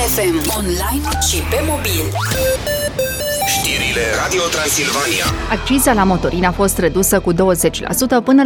FM, online și pe mobil. Știrile Radio Transilvania. Acciza la motorină a fost redusă cu 20% până